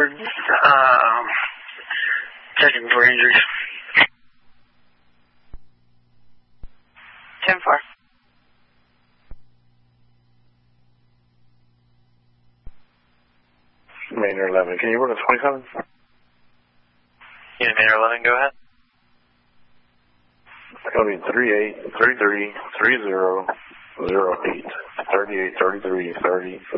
checking for injuries. 10-4. Manor 11, can you work on 27? Unit Manor 11, go ahead. It's going to be 38, 33, 30, 08, 38, 33, 30,